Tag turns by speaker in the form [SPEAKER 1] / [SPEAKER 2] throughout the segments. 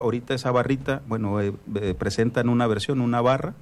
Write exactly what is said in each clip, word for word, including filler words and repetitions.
[SPEAKER 1] Ahorita esa barrita, bueno, eh, eh, presentan una versión, una barra,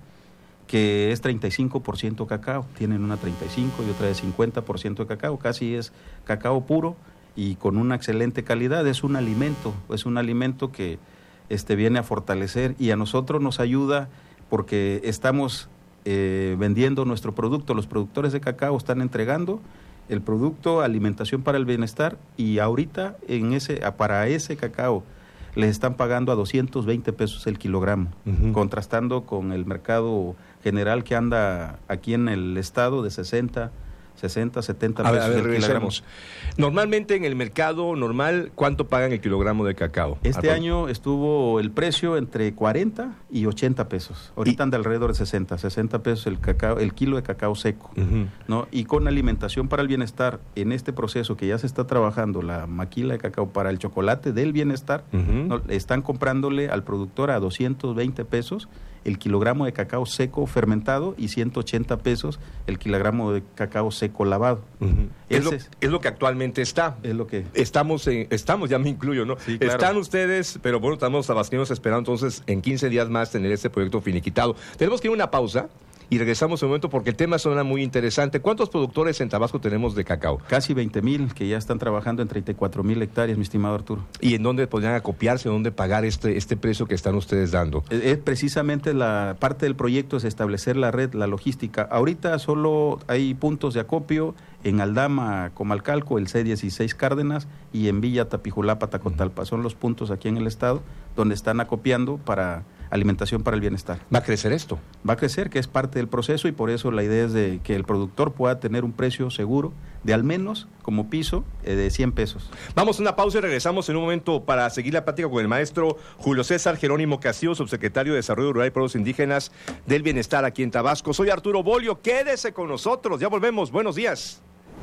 [SPEAKER 1] que es treinta y cinco por ciento cacao. Tienen una treinta y cinco y otra de cincuenta por ciento de cacao. Casi es cacao puro y con una excelente calidad. Es un alimento, es un alimento que este, viene a fortalecer y a nosotros nos ayuda porque estamos eh, vendiendo nuestro producto. Los productores de cacao están entregando el producto Alimentación para el Bienestar y ahorita en ese para ese cacao les están pagando a doscientos veinte pesos el kilogramo, uh-huh. contrastando con el mercado general que anda aquí en el estado de sesenta, sesenta, setenta pesos
[SPEAKER 2] a ver, a ver,
[SPEAKER 1] el kilogramo.
[SPEAKER 2] Normalmente en el mercado normal, ¿cuánto pagan el kilogramo de cacao?
[SPEAKER 1] Este año estuvo el precio entre cuarenta y ochenta pesos. Ahorita ¿Y? anda alrededor de sesenta, sesenta pesos el cacao, el kilo de cacao seco, uh-huh. ¿no? Y con Alimentación para el Bienestar, en este proceso que ya se está trabajando, la maquila de cacao para el chocolate del bienestar, uh-huh. ¿no? Están comprándole al productor a doscientos veinte pesos el kilogramo de cacao seco fermentado y ciento ochenta pesos el kilogramo de cacao seco lavado.
[SPEAKER 2] Uh-huh. Es, lo, es... es lo que actualmente está.
[SPEAKER 1] Es lo que...
[SPEAKER 2] Estamos, en, estamos ya me incluyo, ¿no?
[SPEAKER 1] Sí, claro.
[SPEAKER 2] Están ustedes, pero bueno, estamos tabasqueños esperando entonces en quince días más tener este proyecto finiquitado. Tenemos que ir a una pausa y regresamos un momento porque el tema suena muy interesante. ¿Cuántos productores en Tabasco tenemos de cacao?
[SPEAKER 1] Casi veinte mil que ya están trabajando en treinta y cuatro mil hectáreas, mi estimado Arturo.
[SPEAKER 2] ¿Y en dónde podrían acopiarse, dónde pagar este, este precio que están ustedes dando?
[SPEAKER 1] Es, es precisamente la parte del proyecto es establecer la red, la logística. Ahorita solo hay puntos de acopio en Aldama, Comalcalco, el C dieciséis Cárdenas y en Villa Tapijulapa, Tacotalpa. Son los puntos aquí en el estado donde están acopiando para Alimentación para el Bienestar.
[SPEAKER 2] ¿Va a crecer esto?
[SPEAKER 1] Va a crecer, que es parte del proceso y por eso la idea es de que el productor pueda tener un precio seguro de al menos como piso eh, de cien pesos.
[SPEAKER 2] Vamos a una pausa y regresamos en un momento para seguir la plática con el maestro Julio César Jerónimo Castillo, subsecretario de Desarrollo Rural y Pueblos Indígenas del Bienestar aquí en Tabasco. Soy Arturo Bolio, quédese con nosotros, ya volvemos, buenos días.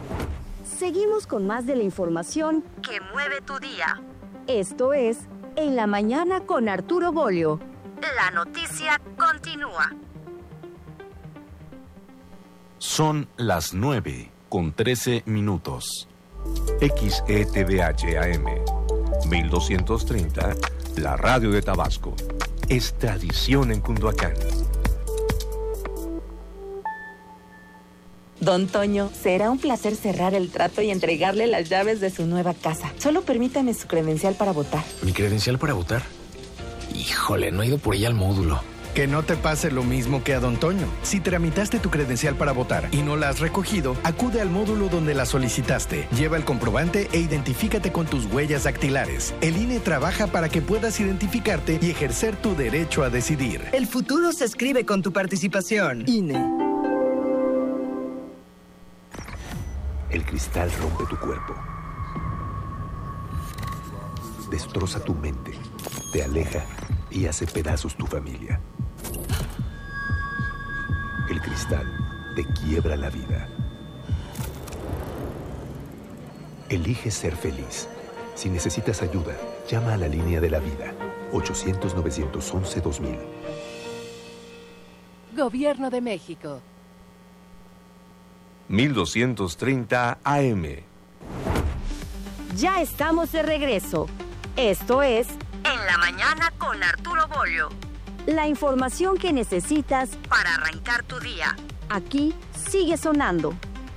[SPEAKER 3] Seguimos con más de la información que mueve tu día. Esto es En la Mañana con Arturo Bolio. La noticia continúa.
[SPEAKER 4] Son las nueve con trece minutos.
[SPEAKER 5] X E T V H A M mil doscientos treinta, la radio de Tabasco. Es tradición en Cunduacán.
[SPEAKER 6] Don Toño, será un placer cerrar el trato y entregarle las llaves de su nueva casa. Solo permítame su credencial para votar.
[SPEAKER 7] ¿Mi credencial para votar? Híjole, no he ido por ella al módulo.
[SPEAKER 8] Que no te pase lo mismo que a Don Toño. Si tramitaste tu credencial para votar y no la has recogido, acude al módulo donde la solicitaste. Lleva el comprobante e identifícate con tus huellas dactilares. El I N E trabaja para que puedas identificarte y ejercer tu derecho a decidir.
[SPEAKER 9] El futuro se escribe con tu participación. I N E.
[SPEAKER 5] El cristal rompe tu cuerpo. Destroza tu mente. Te aleja y hace pedazos tu familia. El cristal te quiebra la vida. Elige ser feliz. Si necesitas ayuda, llama a la línea de la vida. ochocientos, novecientos once, dos mil.
[SPEAKER 10] Gobierno de México.
[SPEAKER 5] mil doscientos treinta A M.
[SPEAKER 3] Ya estamos de regreso. Esto es En la Mañana con Arturo Bolio. La información que necesitas para arrancar tu día. Aquí sigue sonando.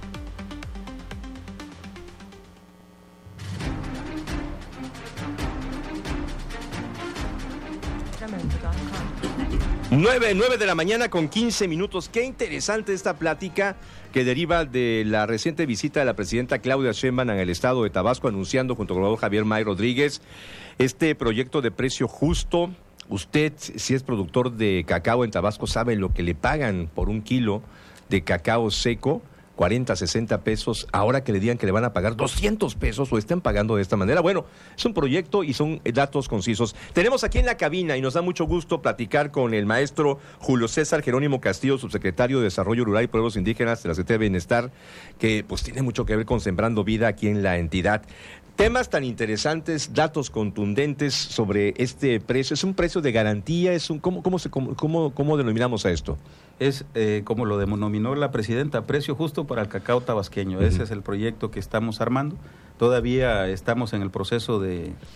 [SPEAKER 2] Nueve, nueve de la mañana con quince minutos. Qué interesante esta plática que deriva de la reciente visita de la presidenta Claudia Sheinbaum en el estado de Tabasco, anunciando junto con el gobernador Javier May Rodríguez este proyecto de precio justo. Usted, si es productor de cacao en Tabasco, sabe lo que le pagan por un kilo de cacao seco, cuarenta, sesenta pesos, ahora que le digan que le van a pagar doscientos pesos o estén pagando de esta manera. Bueno, es un proyecto y son datos concisos. Tenemos aquí en la cabina y nos da mucho gusto platicar con el maestro Julio César Jerónimo Castillo, subsecretario de Desarrollo Rural y Pueblos Indígenas de la Secretaría de Bienestar, que pues tiene mucho que ver con Sembrando Vida aquí en la entidad. Temas tan interesantes, datos contundentes sobre este precio. ¿Es un precio de garantía? ¿Es un cómo, cómo, se, cómo, cómo, cómo denominamos a esto?
[SPEAKER 1] Es, eh, como lo denominó la presidenta, precio justo para el cacao tabasqueño. Uh-huh. Ese es el proyecto que estamos armando. Todavía estamos en el proceso de,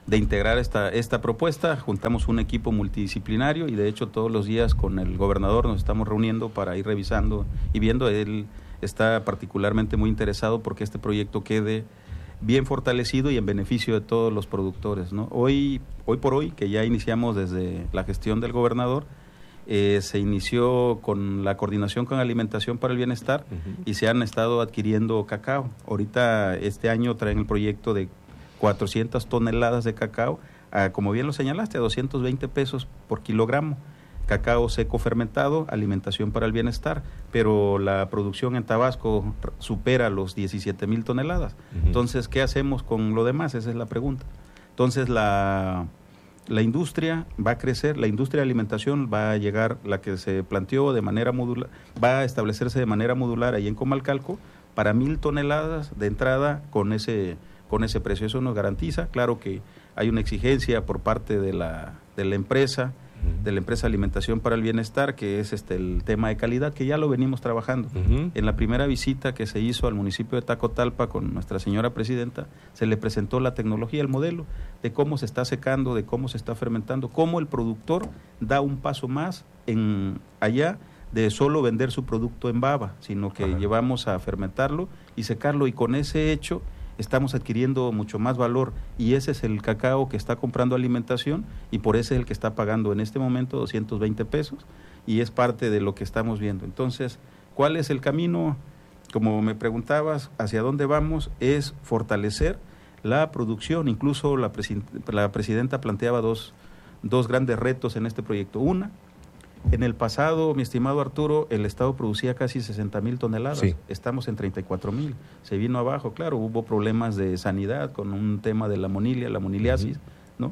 [SPEAKER 1] de integrar esta, esta propuesta. Juntamos un equipo multidisciplinario y de hecho todos los días con el gobernador nos estamos reuniendo para ir revisando y viendo. Él está particularmente muy interesado porque este proyecto quede bien fortalecido y en beneficio de todos los productores, ¿no? Hoy, hoy por hoy, que ya iniciamos desde la gestión del gobernador, eh, se inició con la coordinación con Alimentación para el Bienestar uh-huh. y se han estado adquiriendo cacao. Ahorita este año traen el proyecto de cuatrocientas toneladas de cacao, a, como bien lo señalaste, a doscientos veinte pesos por kilogramo. Cacao seco fermentado, Alimentación para el Bienestar, pero la producción en Tabasco supera los diecisiete mil toneladas. Uh-huh. Entonces, ¿qué hacemos con lo demás? Esa es la pregunta. Entonces, la, la industria va a crecer, la industria de alimentación va a llegar, la que se planteó de manera modular, va a establecerse de manera modular ahí en Comalcalco para mil toneladas de entrada con ese con ese precio. Eso nos garantiza. Claro que hay una exigencia por parte de la, de la empresa, uh-huh. de la empresa Alimentación para el Bienestar, que es este el tema de calidad, que ya lo venimos trabajando. Uh-huh. En la primera visita que se hizo al municipio de Tacotalpa con nuestra señora presidenta, se le presentó la tecnología, el modelo de cómo se está secando, de cómo se está fermentando, cómo el productor da un paso más en allá de solo vender su producto en baba, sino que uh-huh. llevamos a fermentarlo y secarlo, y con ese hecho estamos adquiriendo mucho más valor, y ese es el cacao que está comprando Alimentación, y por ese es el que está pagando en este momento doscientos veinte pesos, y es parte de lo que estamos viendo. Entonces, ¿cuál es el camino? Como me preguntabas, ¿hacia dónde vamos? Es fortalecer la producción. Incluso la, presi- la presidenta planteaba dos, dos grandes retos en este proyecto. Una, en el pasado, mi estimado Arturo, el Estado producía casi sesenta mil toneladas, sí. Estamos en treinta y cuatro mil, se vino abajo, claro, hubo problemas de sanidad con un tema de la monilia, la moniliasis, uh-huh. ¿no?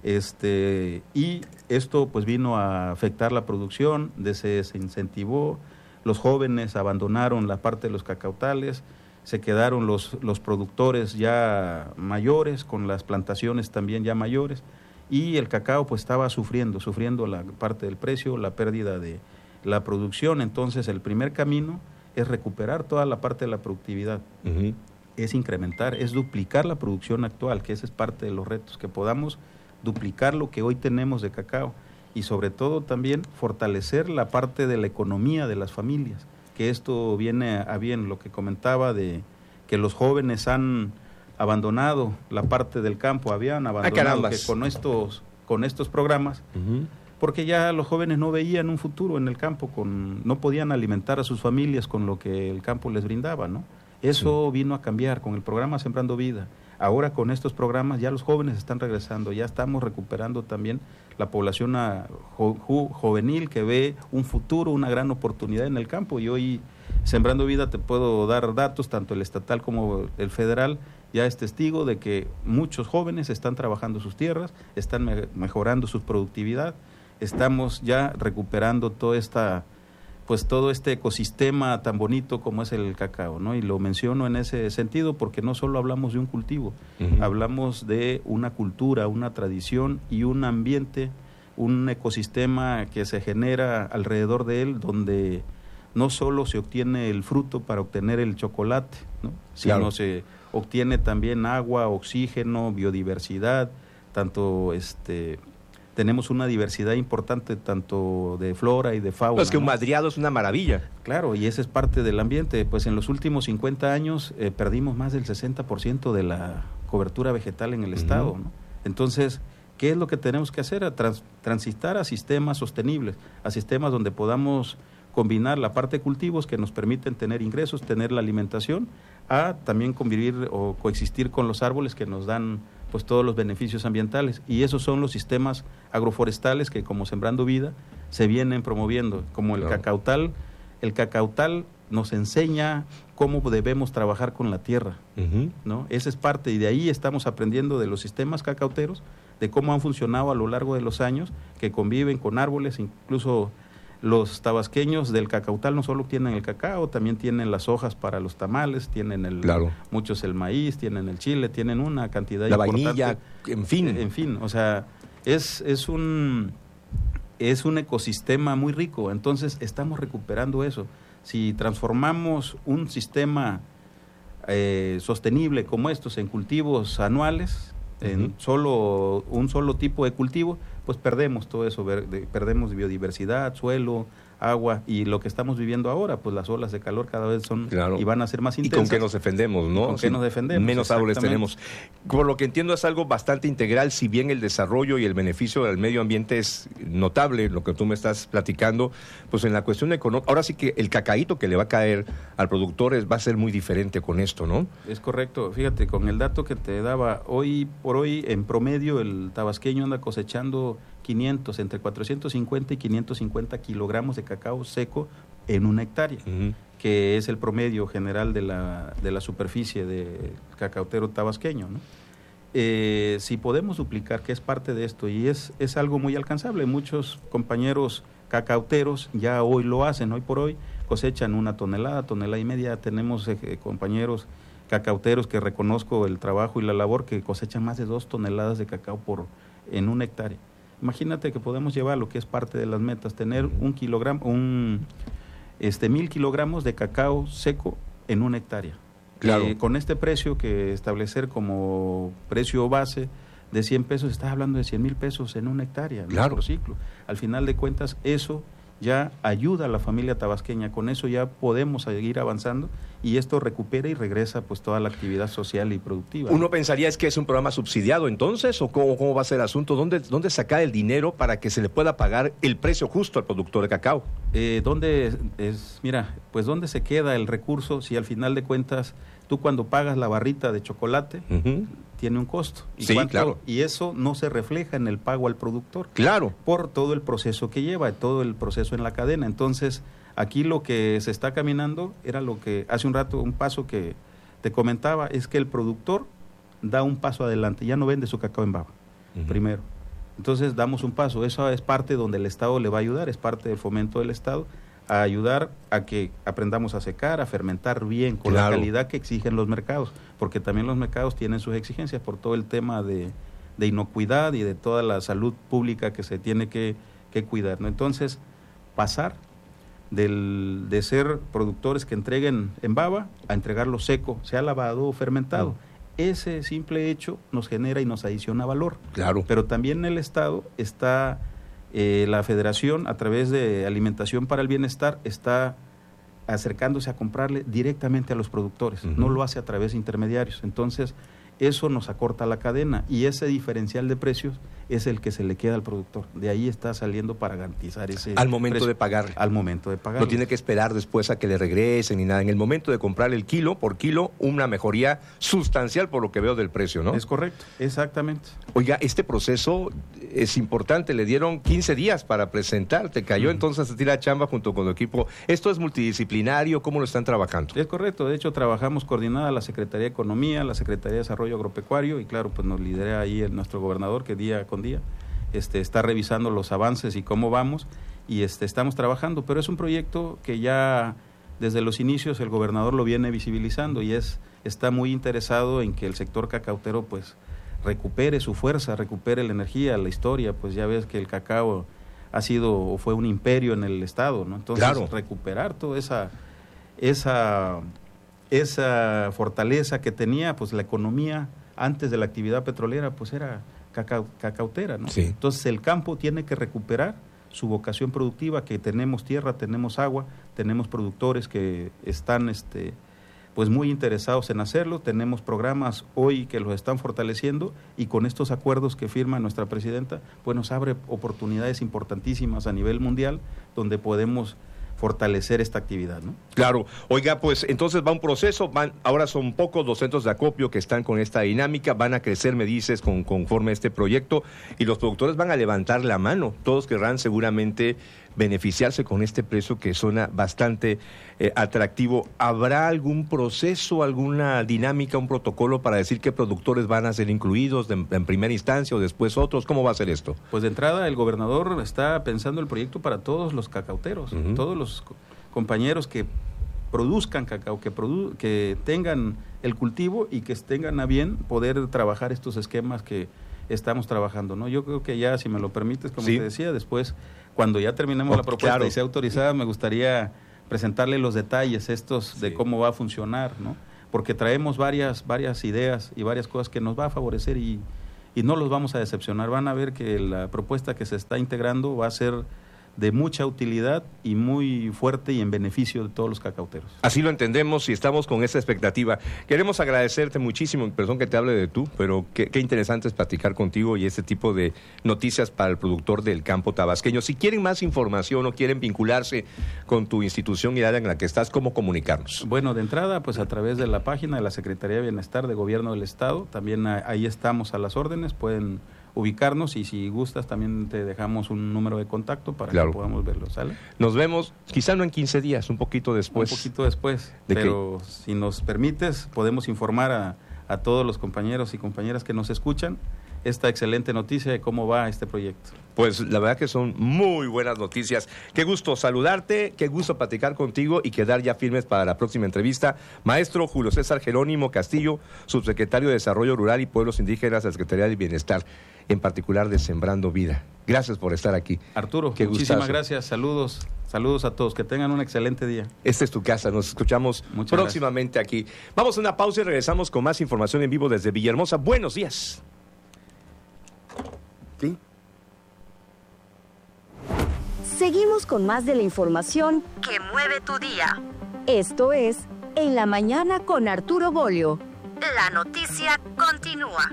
[SPEAKER 1] Este, y esto pues vino a afectar la producción, se desincentivó, los jóvenes abandonaron la parte de los cacautales, se quedaron los, los productores ya mayores, con las plantaciones también ya mayores, y el cacao pues estaba sufriendo, sufriendo la parte del precio, la pérdida de la producción. Entonces el primer camino es recuperar toda la parte de la productividad, uh-huh. es incrementar, es duplicar la producción actual, que ese es parte de los retos, que podamos duplicar lo que hoy tenemos de cacao, y sobre todo también fortalecer la parte de la economía de las familias, que esto viene a bien, lo que comentaba de que los jóvenes han abandonado la parte del campo, habían abandonado, ah, que con estos con estos programas, uh-huh. porque ya los jóvenes no veían un futuro en el campo, con no podían alimentar a sus familias con lo que el campo les brindaba, ¿no? Eso sí. Vino a cambiar con el programa Sembrando Vida. Ahora con estos programas ya los jóvenes están regresando, ya estamos recuperando también la población a, jo, jo, juvenil que ve un futuro, una gran oportunidad en el campo, y hoy Sembrando Vida te puedo dar datos, tanto el estatal como el federal, ya es testigo de que muchos jóvenes están trabajando sus tierras, están me- mejorando su productividad, estamos ya recuperando toda esta, pues todo este ecosistema tan bonito como es el cacao, ¿no? Y lo menciono en ese sentido porque no solo hablamos de un cultivo, uh-huh. hablamos de una cultura, una tradición y un ambiente, un ecosistema que se genera alrededor de él, donde no solo se obtiene el fruto para obtener el chocolate, ¿no? Sino claro. se obtiene también agua, oxígeno, biodiversidad, tanto este tenemos una diversidad importante tanto de flora y de fauna.
[SPEAKER 2] Pues que un
[SPEAKER 1] ¿no?
[SPEAKER 2] madriado es una maravilla.
[SPEAKER 1] Claro, y esa es parte del ambiente. Pues en los últimos cincuenta años eh, perdimos más del sesenta por ciento de la cobertura vegetal en el uh-huh. estado, ¿no? Entonces, ¿qué es lo que tenemos que hacer? A trans, transitar a sistemas sostenibles, a sistemas donde podamos combinar la parte de cultivos que nos permiten tener ingresos, tener la alimentación, a también convivir o coexistir con los árboles que nos dan pues todos los beneficios ambientales, y esos son los sistemas agroforestales que como Sembrando Vida se vienen promoviendo, como el claro. cacautal. El cacautal nos enseña cómo debemos trabajar con la tierra, uh-huh. ¿no? Esa es parte, y de ahí estamos aprendiendo de los sistemas cacauteros, de cómo han funcionado a lo largo de los años, que conviven con árboles. Incluso los tabasqueños del cacautal no solo tienen el cacao, también tienen las hojas para los tamales, tienen el claro. muchos el maíz, tienen el chile, tienen una cantidad
[SPEAKER 2] la
[SPEAKER 1] importante.
[SPEAKER 2] vainilla, en fin.
[SPEAKER 1] En fin, o sea, es, es un es un ecosistema muy rico, entonces estamos recuperando eso. Si transformamos un sistema eh, sostenible como estos en cultivos anuales, en uh-huh. solo un solo tipo de cultivo, pues perdemos todo eso, verde, perdemos biodiversidad, suelo, agua, y lo que estamos viviendo ahora, pues las olas de calor cada vez son claro. y van a ser más intensas.
[SPEAKER 2] ¿Y con qué nos defendemos, no?
[SPEAKER 1] ¿Con qué nos defendemos?
[SPEAKER 2] Menos árboles tenemos. Por lo que entiendo es algo bastante integral, si bien el desarrollo y el beneficio del medio ambiente es notable, lo que tú me estás platicando, pues en la cuestión económica, ahora sí que el cacaíto que le va a caer al productor es, va a ser muy diferente con esto, ¿no?
[SPEAKER 1] Es correcto. Fíjate, con el dato que te daba, hoy por hoy, en promedio, el tabasqueño anda cosechando quinientos, entre cuatrocientos cincuenta y quinientos cincuenta kilogramos de cacao seco en una hectárea, uh-huh. que es el promedio general de la, de la superficie del cacautero tabasqueño, ¿no? Eh, si podemos duplicar, que es parte de esto, y es, es algo muy alcanzable, muchos compañeros cacauteros ya hoy lo hacen, hoy por hoy cosechan una tonelada, tonelada y media, tenemos eh, compañeros cacauteros que reconozco el trabajo y la labor, que cosechan más de dos toneladas de cacao por en una hectárea. Imagínate que podemos llevar lo que es parte de las metas, tener un kilogramo, un, este, mil kilogramos de cacao seco en una hectárea.
[SPEAKER 2] Claro.
[SPEAKER 1] Eh, con este precio que establecer como precio base de cien pesos, estás hablando de cien mil pesos en una hectárea,
[SPEAKER 2] claro.
[SPEAKER 1] nuestro ciclo. Al final de cuentas, eso ya ayuda a la familia tabasqueña, con eso ya podemos seguir avanzando y esto recupera y regresa pues toda la actividad social y productiva.
[SPEAKER 2] Uno pensaría es que es un programa subsidiado entonces, o cómo, cómo va a ser el asunto, ¿Dónde, dónde sacar el dinero para que se le pueda pagar el precio justo al productor de cacao?
[SPEAKER 1] Eh, ¿Dónde es? Mira, pues dónde se queda el recurso si al final de cuentas tú cuando pagas la barrita de chocolate uh-huh. tiene un costo. ¿Y
[SPEAKER 2] sí,
[SPEAKER 1] cuánto?
[SPEAKER 2] Claro.
[SPEAKER 1] Y eso no se refleja en el pago al productor.
[SPEAKER 2] Claro.
[SPEAKER 1] Por todo el proceso que lleva, todo el proceso en la cadena. Entonces, aquí lo que se está caminando era lo que hace un rato, un paso que te comentaba, es que el productor da un paso adelante, ya no vende su cacao en baba, uh-huh. primero. Entonces, damos un paso. Eso es parte donde el Estado le va a ayudar, es parte del fomento del Estado, a ayudar a que aprendamos a secar, a fermentar bien, con claro. la calidad que exigen los mercados, porque también los mercados tienen sus exigencias por todo el tema de, de inocuidad y de toda la salud pública que se tiene que, que cuidar, ¿no? Entonces, pasar del, de ser productores que entreguen en baba a entregarlo seco, sea lavado o fermentado. No. Ese simple hecho nos genera y nos adiciona valor.
[SPEAKER 2] Claro.
[SPEAKER 1] Pero también el Estado está... Eh, la Federación, a través de Alimentación para el Bienestar, está acercándose a comprarle directamente a los productores, uh-huh. no lo hace a través de intermediarios. Entonces, eso nos acorta la cadena y ese diferencial de precios es el que se le queda al productor. De ahí está saliendo para garantizar ese
[SPEAKER 2] al momento
[SPEAKER 1] precio,
[SPEAKER 2] de pagar.
[SPEAKER 1] Al momento de pagar.
[SPEAKER 2] No tiene que esperar después a que le regresen ni nada. En el momento de comprar el kilo por kilo, una mejoría sustancial por lo que veo del precio, ¿no?
[SPEAKER 1] Es correcto, exactamente.
[SPEAKER 2] Oiga, este proceso es importante. Le dieron quince días para presentar. Te cayó, uh-huh. entonces a ti la chamba junto con tu equipo. ¿Esto es multidisciplinario? ¿Cómo lo están trabajando?
[SPEAKER 1] Es correcto. De hecho, trabajamos coordinada la Secretaría de Economía, la Secretaría de Desarrollo Agropecuario y claro, pues nos lidera ahí el, nuestro gobernador que día con día este, está revisando los avances y cómo vamos y este, estamos trabajando, pero es un proyecto que ya desde los inicios el gobernador lo viene visibilizando y es está muy interesado en que el sector cacautero pues recupere su fuerza, recupere la energía, la historia, pues ya ves que el cacao ha sido o fue un imperio en el estado, ¿no? Entonces
[SPEAKER 2] claro.
[SPEAKER 1] recuperar toda esa esa esa fortaleza que tenía pues la economía antes de la actividad petrolera, pues era cacao, cacautera, ¿no?
[SPEAKER 2] Sí.
[SPEAKER 1] Entonces el campo tiene que recuperar su vocación productiva, que tenemos tierra, tenemos agua, tenemos productores que están este, pues muy interesados en hacerlo, tenemos programas hoy que los están fortaleciendo y con estos acuerdos que firma nuestra presidenta, pues nos abre oportunidades importantísimas a nivel mundial donde podemos fortalecer esta actividad, ¿no?
[SPEAKER 2] Claro. Oiga, pues entonces va un proceso, van, ahora son pocos los centros de acopio que están con esta dinámica, van a crecer, me dices, con, conforme a este proyecto, y los productores van a levantar la mano, todos querrán seguramente beneficiarse con este precio que suena bastante eh, atractivo. ¿Habrá algún proceso, alguna dinámica, un protocolo para decir qué productores van a ser incluidos de, en primera instancia o después otros? ¿Cómo va a ser esto?
[SPEAKER 1] Pues de entrada el gobernador está pensando el proyecto para todos los cacauteros, uh-huh. todos los co- compañeros que produzcan cacao, que, produ- que tengan el cultivo y que tengan a bien poder trabajar estos esquemas que estamos trabajando, ¿no? Yo creo que ya, si me lo permites, como
[SPEAKER 2] sí.
[SPEAKER 1] te decía, después, cuando ya terminemos oh, la propuesta claro. y sea autorizada, me gustaría presentarle los detalles estos sí. de cómo va a funcionar, ¿no? Porque traemos varias varias ideas y varias cosas que nos va a favorecer y, y no los vamos a decepcionar. Van a ver que la propuesta que se está integrando va a ser de mucha utilidad y muy fuerte y en beneficio de todos los cacauteros.
[SPEAKER 2] Así lo entendemos y estamos con esa expectativa. Queremos agradecerte muchísimo, perdón que te hable de tú, pero qué, qué interesante es platicar contigo y este tipo de noticias para el productor del campo tabasqueño. Si quieren más información o quieren vincularse con tu institución y el área en la que estás, ¿cómo comunicarnos?
[SPEAKER 1] Bueno, de entrada, pues a través de la página de la Secretaría de Bienestar de Gobierno del Estado, también ahí estamos a las órdenes, pueden ubicarnos y si gustas también te dejamos un número de contacto para claro. que podamos verlo, ¿sale?
[SPEAKER 2] Nos vemos, quizá no en quince días, un poquito después.
[SPEAKER 1] Un poquito después,
[SPEAKER 2] ¿De
[SPEAKER 1] pero
[SPEAKER 2] qué?
[SPEAKER 1] Si nos permites podemos informar a, a todos los compañeros y compañeras que nos escuchan esta excelente noticia de cómo va este proyecto.
[SPEAKER 2] Pues la verdad que son muy buenas noticias. Qué gusto saludarte, qué gusto platicar contigo y quedar ya firmes para la próxima entrevista. Maestro Julio César Jerónimo Castillo, subsecretario de Desarrollo Rural y Pueblos Indígenas de la Secretaría de Bienestar, en particular de Sembrando Vida. Gracias por estar aquí.
[SPEAKER 1] Arturo,
[SPEAKER 2] qué
[SPEAKER 1] muchísimas
[SPEAKER 2] gustazo.
[SPEAKER 1] Gracias, saludos. Saludos a todos, que tengan un excelente día.
[SPEAKER 2] Esta es tu casa, nos escuchamos
[SPEAKER 1] Muchas
[SPEAKER 2] próximamente
[SPEAKER 1] gracias.
[SPEAKER 2] aquí. Vamos a una pausa y regresamos con más información en vivo desde Villahermosa. Buenos días.
[SPEAKER 1] ¿Sí?
[SPEAKER 3] Seguimos con más de la información que mueve tu día. Esto es En la Mañana con Arturo Bolio. La noticia continúa.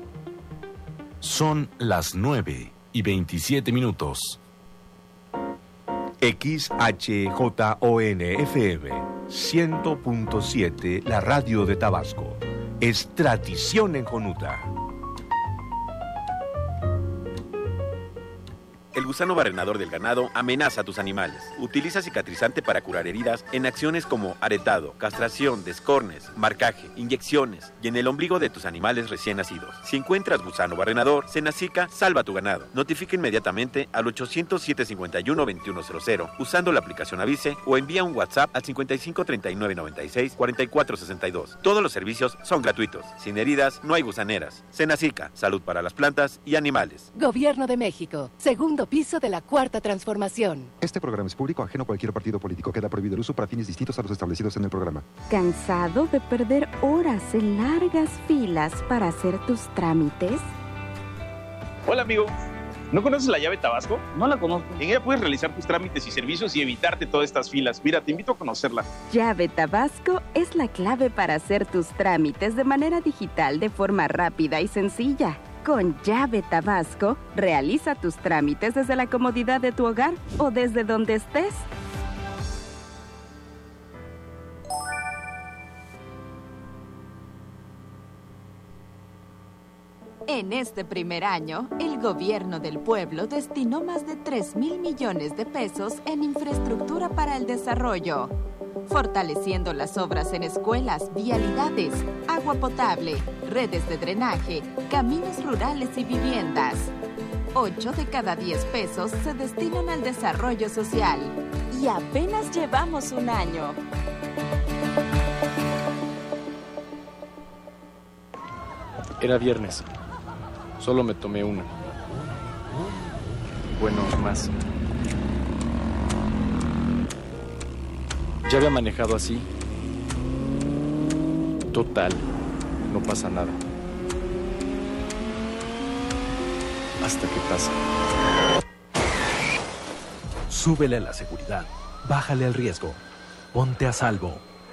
[SPEAKER 4] Son las nueve y veintisiete minutos.
[SPEAKER 5] X H J O N F M cien punto siete, la radio de Tabasco. Es tradición en Jonuta.
[SPEAKER 10] El gusano barrenador del ganado amenaza a tus animales. Utiliza cicatrizante para curar heridas en acciones como aretado, castración, descornes, marcaje, inyecciones y en el ombligo de tus animales recién nacidos. Si encuentras gusano barrenador, Senacica salva tu ganado. Notifica inmediatamente al ochocientos, siete cincuenta y uno, veintiuno cero cero usando la aplicación Avise o envía un WhatsApp al cincuenta y cinco, treinta y nueve, noventa y seis, cuarenta y cuatro sesenta y dos. Todos los servicios son gratuitos. Sin heridas, no hay gusaneras. Senacica, salud para las plantas y animales.
[SPEAKER 11] Gobierno de México, segundo piso de la Cuarta Transformación.
[SPEAKER 12] Este programa es público, ajeno a cualquier partido político. Queda prohibido el uso para fines distintos a los establecidos en el programa.
[SPEAKER 13] ¿Cansado de perder horas en largas filas para hacer tus trámites?
[SPEAKER 14] Hola, amigo. ¿No conoces la llave Tabasco?
[SPEAKER 15] No la conozco.
[SPEAKER 14] En ella puedes realizar tus trámites y servicios y evitarte todas estas filas. Mira, te invito a conocerla.
[SPEAKER 13] Llave Tabasco es la clave para hacer tus trámites de manera digital de forma rápida y sencilla. Con Llave Tabasco, realiza tus trámites desde la comodidad de tu hogar o desde donde estés.
[SPEAKER 6] En este primer año, el gobierno del pueblo destinó más de tres mil millones de pesos en infraestructura para el desarrollo, fortaleciendo las obras en escuelas, vialidades, agua potable, redes de drenaje, caminos rurales y viviendas. Ocho de cada diez pesos se destinan al desarrollo social. Y apenas llevamos un año.
[SPEAKER 7] Era viernes. Solo me tomé una. Bueno, más. Ya había manejado así. Total, no pasa nada. Hasta que pasa.
[SPEAKER 16] Súbele a la seguridad. Bájale al riesgo. Ponte a salvo.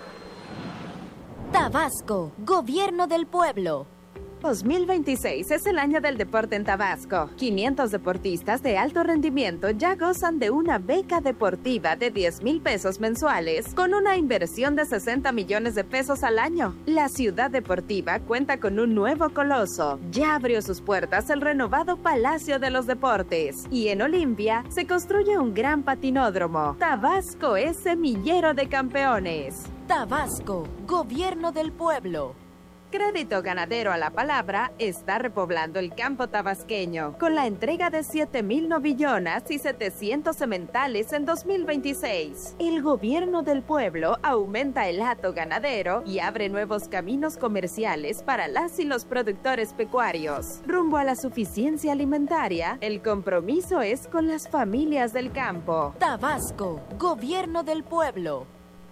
[SPEAKER 3] Tabasco, Gobierno del Pueblo.
[SPEAKER 17] dos mil veintiséis es el año del deporte en Tabasco. quinientos deportistas de alto rendimiento ya gozan de una beca deportiva de diez mil pesos mensuales con una inversión de sesenta millones de pesos al año. La ciudad deportiva cuenta con un nuevo coloso. Ya abrió sus puertas el renovado Palacio de los Deportes y en Olimpia se construye un gran patinódromo. Tabasco es semillero de campeones.
[SPEAKER 3] Tabasco, Gobierno del Pueblo.
[SPEAKER 17] Crédito Ganadero a la Palabra está repoblando el campo tabasqueño con la entrega de siete mil novillonas y setecientos sementales en dos mil veintiséis. El Gobierno del Pueblo aumenta el hato ganadero y abre nuevos caminos comerciales para las y los productores pecuarios. Rumbo a la suficiencia alimentaria, el compromiso es con las familias del campo.
[SPEAKER 3] Tabasco, Gobierno del Pueblo.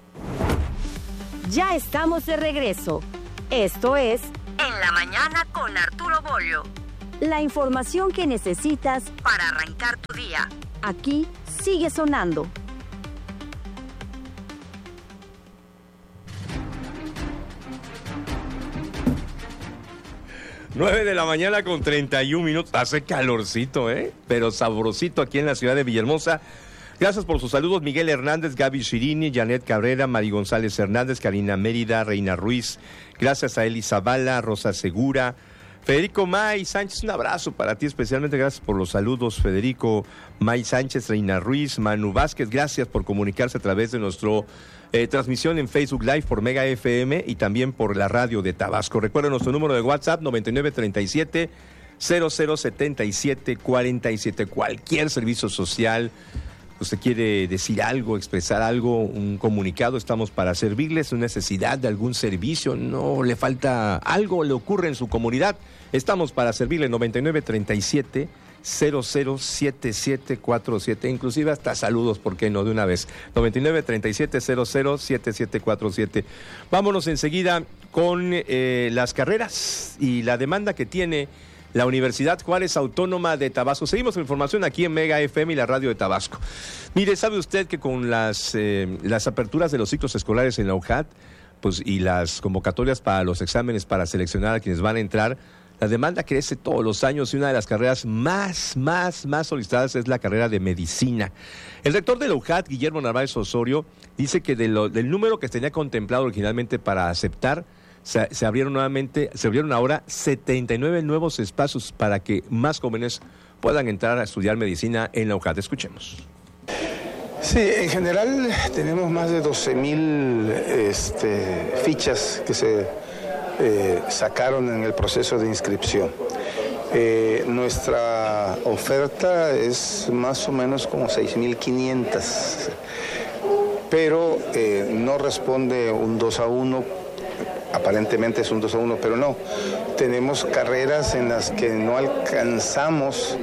[SPEAKER 3] Ya estamos de regreso. Esto es En la Mañana con Arturo Bolio. La información que necesitas para arrancar tu día. Aquí sigue sonando.
[SPEAKER 2] nueve de la mañana con treinta y un minutos. Hace calorcito, ¿eh? Pero sabrosito aquí en la ciudad de Villahermosa. Gracias por sus saludos, Miguel Hernández, Gaby Chirini, Janet Cabrera, Mari González Hernández, Karina Mérida, Reina Ruiz. Gracias a Eli Zavala, Rosa Segura, Federico May Sánchez. Un abrazo para ti, especialmente gracias por los saludos, Federico May Sánchez, Reina Ruiz, Manu Vázquez. Gracias por comunicarse a través de nuestro eh, transmisión en Facebook Live por Mega F M y también por la radio de Tabasco. Recuerda nuestro número de WhatsApp noventa y nueve treinta y siete cero cero setenta y siete cuarenta y siete. Cualquier servicio social, usted quiere decir algo, expresar algo, un comunicado, estamos para servirles. Una necesidad de algún servicio, no le falta algo, le ocurre en su comunidad, estamos para servirle. Noventa y nueve treinta y siete cero cero setenta y siete cuarenta y siete, inclusive hasta saludos, ¿por qué no? De una vez, noventa y nueve treinta y siete cero cero setenta y siete cuarenta y siete. Vámonos enseguida con eh, las carreras y la demanda que tiene la Universidad Juárez Autónoma de Tabasco. Seguimos con información aquí en Mega F M y la radio de Tabasco. Mire, ¿sabe usted que con las, eh, las aperturas de los ciclos escolares en la U J A T, pues, y las convocatorias para los exámenes para seleccionar a quienes van a entrar, la demanda crece todos los años y una de las carreras más, más, más solicitadas es la carrera de medicina? El rector de la U J A T, Guillermo Narváez Osorio, dice que de lo, del número que tenía contemplado originalmente para aceptar, Se, se abrieron nuevamente, se abrieron ahora setenta y nueve nuevos espacios para que más jóvenes puedan entrar a estudiar medicina en la U J A T. Escuchemos.
[SPEAKER 15] Sí, en general tenemos más de doce mil este, fichas que se eh, sacaron en el proceso de inscripción. Eh, nuestra oferta es más o menos como seis mil quinientas, pero eh, no responde un dos a uno. Aparentemente es un dos a uno, pero no. Tenemos carreras en las que no alcanzamos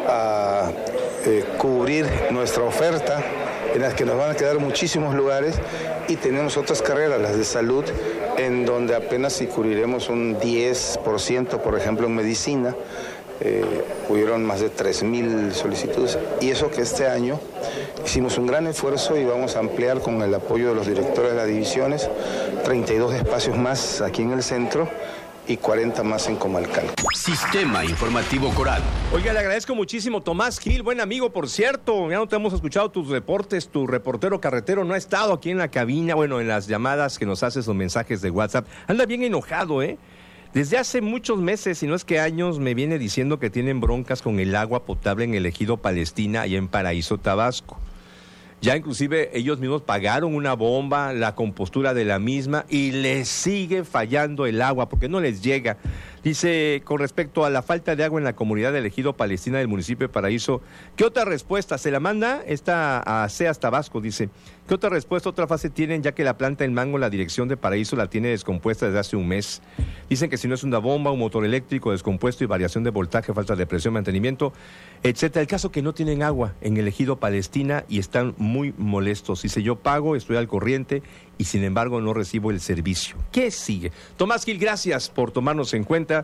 [SPEAKER 15] a eh, cubrir nuestra oferta, en las que nos van a quedar muchísimos lugares, y tenemos otras carreras, las de salud, en donde apenas si cubriremos un diez por ciento, por ejemplo en medicina. Eh, hubieron más de tres mil solicitudes, y eso que este año hicimos un gran esfuerzo y vamos a ampliar con el apoyo de los directores de las divisiones treinta y dos espacios más aquí en el centro y cuarenta más en Comalcal.
[SPEAKER 18] Sistema Informativo Coral.
[SPEAKER 2] Oiga, le agradezco muchísimo. Tomás Gil, buen amigo, por cierto, ya no te hemos escuchado tus reportes, tu reportero carretero no ha estado aquí en la cabina, bueno, en las llamadas que nos haces, los mensajes de WhatsApp. Anda bien enojado, ¿eh? Desde hace muchos meses, si no es que años, me viene diciendo que tienen broncas con el agua potable en el ejido Palestina, allá en Paraíso, Tabasco. Ya inclusive ellos mismos pagaron una bomba, la compostura de la misma, y les sigue fallando el agua porque no les llega. Dice, con respecto a la falta de agua en la comunidad del ejido Palestina del municipio de Paraíso, ¿qué otra respuesta? Se la manda esta a SEAS Tabasco, dice. ¿Qué otra respuesta, otra fase tienen, ya que la planta en Mango, la dirección de Paraíso, la tiene descompuesta desde hace un mes? Dicen que si no es una bomba, un motor eléctrico descompuesto y variación de voltaje, falta de presión, mantenimiento, etcétera. El caso que no tienen agua en el ejido Palestina y están muy molestos. Dice, yo pago, estoy al corriente y sin embargo no recibo el servicio. ¿Qué sigue? Tomás Gil, gracias por tomarnos en cuenta.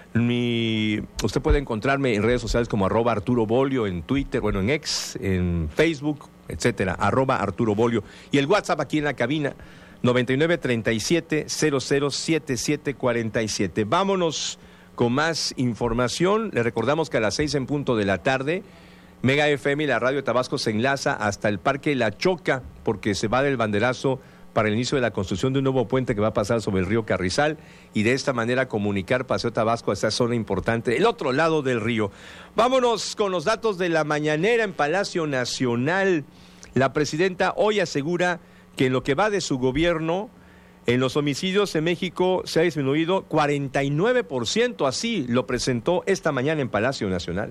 [SPEAKER 2] Mi, usted puede encontrarme en redes sociales como arroba Arturo Bolio, en Twitter, bueno, en X, en Facebook, etcétera, arroba Arturo Bolio. Y el WhatsApp aquí en la cabina, noventa y nueve treinta y siete cero cero setenta y siete cuarenta y siete. Vámonos con más información. Le recordamos que a las seis en punto de la tarde, Mega F M y la radio de Tabasco se enlaza hasta el Parque La Choca, porque se va del banderazo para el inicio de la construcción de un nuevo puente que va a pasar sobre el río Carrizal, y de esta manera comunicar Paseo Tabasco a esta zona importante, el otro lado del río. Vámonos con los datos de la mañanera en Palacio Nacional. La presidenta hoy asegura que en lo que va de su gobierno, en los homicidios en México se ha disminuido cuarenta y nueve por ciento, así lo presentó esta mañana en Palacio Nacional.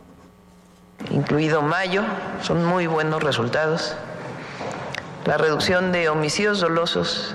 [SPEAKER 19] Incluido mayo, son muy buenos resultados. La reducción de homicidios dolosos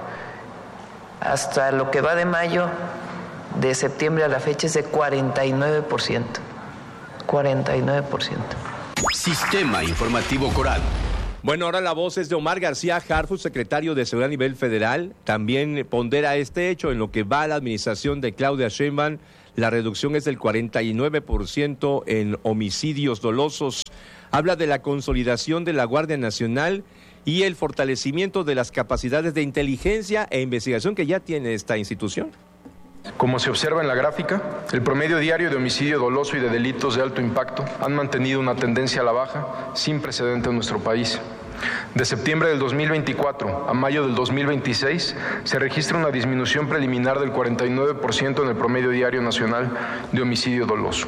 [SPEAKER 19] hasta lo que va de mayo, de septiembre a la fecha, es de cuarenta y nueve por ciento. cuarenta y nueve por ciento.
[SPEAKER 18] Sistema Informativo Coral.
[SPEAKER 2] Bueno, ahora la voz es de Omar García Harfuch, secretario de Seguridad a nivel federal. También pondera este hecho en lo que va a la administración de Claudia Sheinbaum. la reducción es del cuarenta y nueve por ciento en homicidios dolosos. Habla de la consolidación de la Guardia Nacional y el fortalecimiento de las capacidades de inteligencia e investigación que ya tiene esta institución.
[SPEAKER 20] Como se observa en la gráfica, el promedio diario de homicidio doloso y de delitos de alto impacto han mantenido una tendencia a la baja sin precedente en nuestro país. De septiembre del dos mil veinticuatro a mayo del dos mil veintiséis se registra una disminución preliminar del cuarenta y nueve por ciento en el promedio diario nacional de homicidio doloso.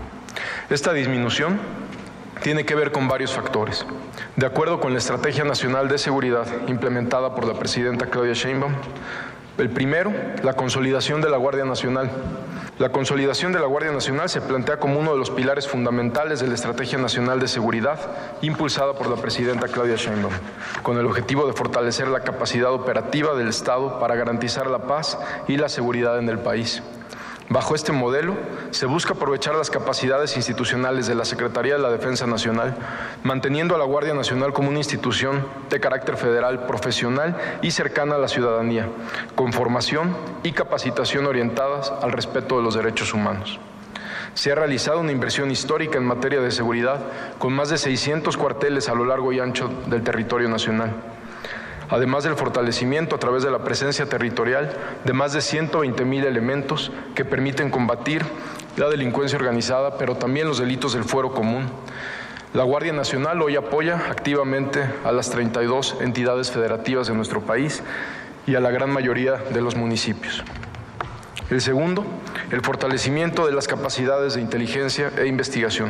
[SPEAKER 20] Esta disminución tiene que ver con varios factores. De acuerdo con la Estrategia Nacional de Seguridad implementada por la presidenta Claudia Sheinbaum, el primero, la consolidación de la Guardia Nacional. La consolidación de la Guardia Nacional se plantea como uno de los pilares fundamentales de la Estrategia Nacional de Seguridad impulsada por la presidenta Claudia Sheinbaum, con el objetivo de fortalecer la capacidad operativa del Estado para garantizar la paz y la seguridad en el país. Bajo este modelo, se busca aprovechar las capacidades institucionales de la Secretaría de la Defensa Nacional, manteniendo a la Guardia Nacional como una institución de carácter federal, profesional y cercana a la ciudadanía, con formación y capacitación orientadas al respeto de los derechos humanos. Se ha realizado una inversión histórica en materia de seguridad, con más de seiscientos cuarteles a lo largo y ancho del territorio nacional, además del fortalecimiento a través de la presencia territorial de más de ciento veinte mil elementos que permiten combatir la delincuencia organizada, pero también los delitos del fuero común. La Guardia Nacional hoy apoya activamente a las treinta y dos entidades federativas de nuestro país y a la gran mayoría de los municipios. El segundo, el fortalecimiento de las capacidades de inteligencia e investigación.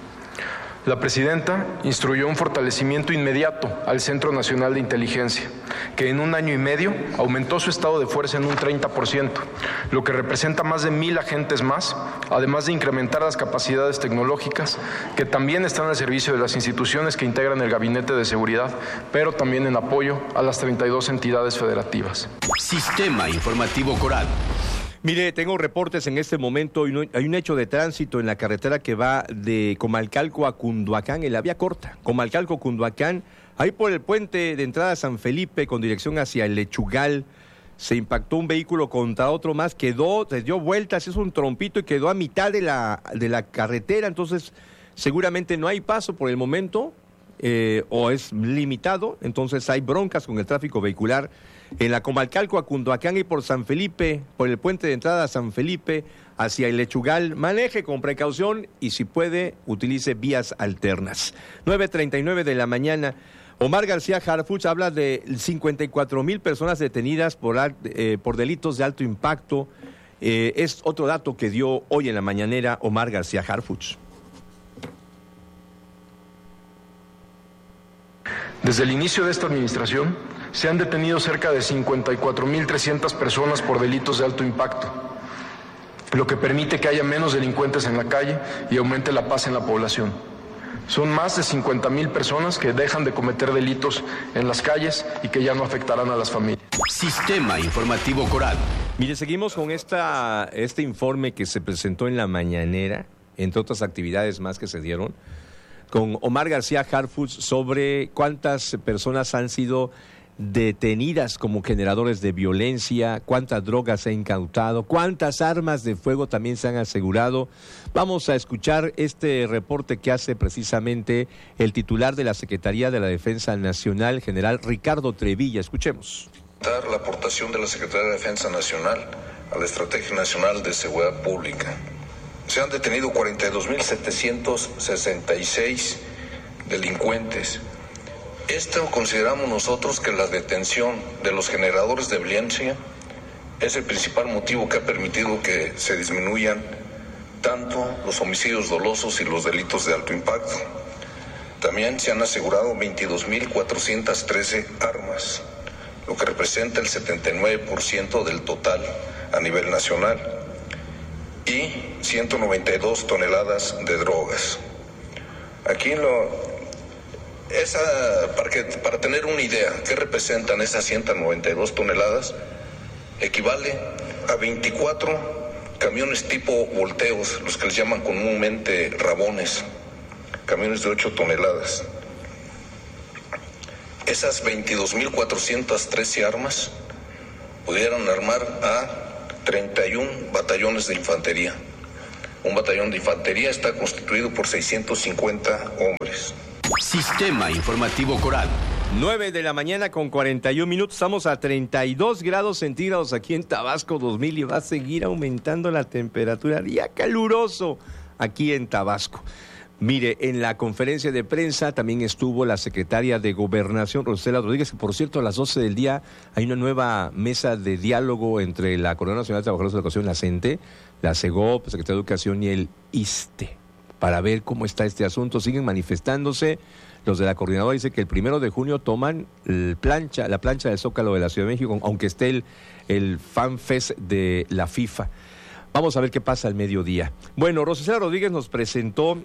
[SPEAKER 20] La presidenta instruyó un fortalecimiento inmediato al Centro Nacional de Inteligencia, que en un año y medio aumentó su estado de fuerza en un treinta por ciento, lo que representa más de mil agentes más, además de incrementar las capacidades tecnológicas, que también están al servicio de las instituciones que integran el Gabinete de Seguridad, pero también en apoyo a las treinta y dos entidades federativas.
[SPEAKER 18] Sistema Informativo Coral.
[SPEAKER 2] Mire, tengo reportes en este momento. Hay un hecho de tránsito en la carretera que va de Comalcalco a Cunduacán, en la vía corta. Comalcalco, Cunduacán, ahí por el puente de entrada a San Felipe con dirección hacia el Lechugal. Se impactó un vehículo contra otro más, quedó, se dio vueltas, hizo un trompito y quedó a mitad de la, de la carretera. Entonces, seguramente no hay paso por el momento eh, o es limitado. Entonces, hay broncas con el tráfico vehicular en la Comalcalco a Cunduacán y por San Felipe, por el puente de entrada a San Felipe hacia el Lechugal. Maneje con precaución y si puede, utilice vías alternas. nueve treinta y nueve de la mañana. Omar García Harfuch habla de cincuenta y cuatro mil personas detenidas por, eh, por delitos de alto impacto. Eh, es otro dato que dio hoy en la mañanera Omar García Harfuch.
[SPEAKER 20] Desde el inicio de esta administración, se han detenido cerca de cincuenta y cuatro mil trescientas personas por delitos de alto impacto, lo que permite que haya menos delincuentes en la calle y aumente la paz en la población. Son más de cincuenta mil personas que dejan de cometer delitos en las calles y que ya no afectarán a las familias.
[SPEAKER 18] Sistema Informativo Coral.
[SPEAKER 2] Mire, seguimos con esta, este informe que se presentó en la mañanera, entre otras actividades más que se dieron, con Omar García Harfuch sobre cuántas personas han sido detenidas como generadores de violencia, cuántas drogas se han incautado, cuántas armas de fuego también se han asegurado. Vamos a escuchar este reporte que hace precisamente el titular de la Secretaría de la Defensa Nacional, general Ricardo Trevilla. Escuchemos.
[SPEAKER 21] La aportación de la Secretaría de Defensa Nacional a la Estrategia Nacional de Seguridad Pública. Se han detenido cuarenta y dos mil setecientos sesenta y seis delincuentes. Esto consideramos nosotros que la detención de los generadores de violencia es el principal motivo que ha permitido que se disminuyan tanto los homicidios dolosos y los delitos de alto impacto. También se han asegurado veintidós mil cuatrocientas trece armas, lo que representa el setenta y nueve por ciento del total a nivel nacional, y ciento noventa y dos toneladas de drogas. Aquí lo... Esa, para, que, para tener una idea, ¿qué representan esas ciento noventa y dos toneladas? Equivale a veinticuatro camiones tipo volteos, los que les llaman comúnmente rabones, camiones de ocho toneladas. Esas veintidós mil cuatrocientas trece armas pudieron armar a treinta y uno batallones de infantería. Un batallón de infantería está constituido por seiscientos cincuenta hombres.
[SPEAKER 18] Sistema Informativo Coral.
[SPEAKER 2] nueve de la mañana con cuarenta y un minutos. Estamos a treinta y dos grados centígrados aquí en Tabasco dos mil y va a seguir aumentando la temperatura. Día caluroso aquí en Tabasco. Mire, en la conferencia de prensa también estuvo la secretaria de Gobernación, Rosela Rodríguez, que por cierto a las doce del día hay una nueva mesa de diálogo entre la Coordinadora Nacional de Trabajadores de la Educación, la CENTE, la CEGOP, la Secretaría de Educación y el ISSSTE, para ver cómo está este asunto. Siguen manifestándose. Los de la coordinadora dicen que el primero de junio toman el plancha, la plancha del Zócalo de la Ciudad de México, aunque esté el, el Fan Fest de la FIFA. Vamos a ver qué pasa al mediodía. Bueno, Rosela Rodríguez nos presentó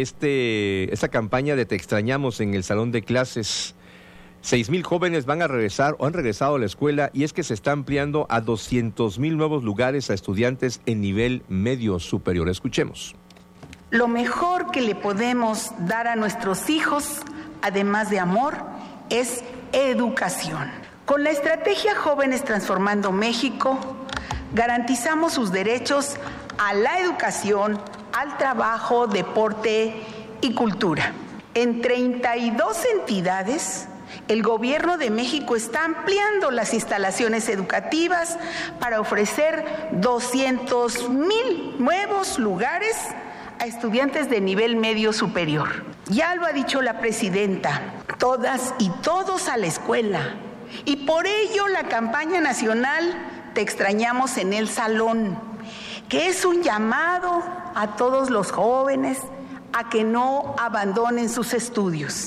[SPEAKER 2] este, esta campaña de Te Extrañamos en el salón de clases. Seis mil jóvenes van a regresar o han regresado a la escuela y es que se está ampliando a doscientos mil nuevos lugares a estudiantes en nivel medio superior. Escuchemos.
[SPEAKER 8] Lo mejor que le podemos dar a nuestros hijos, además de amor, es educación. Con la estrategia Jóvenes Transformando México, garantizamos sus derechos a la educación, al trabajo, deporte y cultura. En treinta y dos entidades, el Gobierno de México está ampliando las instalaciones educativas para ofrecer doscientos mil nuevos lugares a estudiantes de nivel medio superior. Ya lo ha dicho la presidenta, todas y todos a la escuela. Y por ello la campaña nacional Te Extrañamos en el Salón, que es un llamado a todos los jóvenes a que no abandonen sus estudios.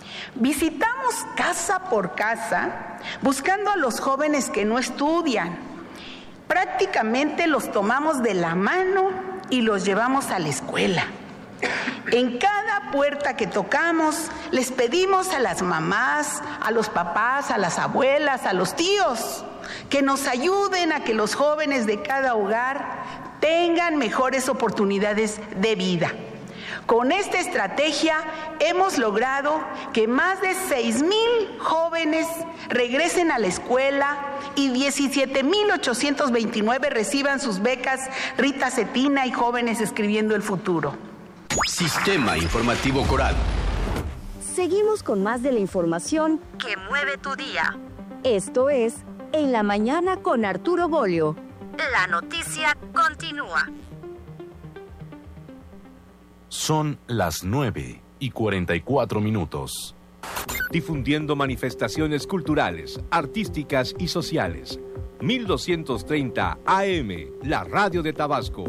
[SPEAKER 8] Visitamos casa por casa buscando a los jóvenes que no estudian. Prácticamente los tomamos de la mano y los llevamos a la escuela. En cada puerta que tocamos les pedimos a las mamás, a los papás, a las abuelas, a los tíos, que nos ayuden a que los jóvenes de cada hogar tengan mejores oportunidades de vida. Con esta estrategia hemos logrado que más de seis mil jóvenes regresen a la escuela y diecisiete mil ochocientos veintinueve reciban sus becas Rita Cetina y Jóvenes Escribiendo el Futuro.
[SPEAKER 18] Sistema Informativo Coral.
[SPEAKER 3] Seguimos con más de la información que mueve tu día. Esto es En la Mañana con Arturo Bolio. La noticia continúa.
[SPEAKER 4] Son las nueve y cuarenta y cuatro minutos.
[SPEAKER 2] Difundiendo manifestaciones culturales, artísticas y sociales. mil doscientos treinta A M, la radio de Tabasco.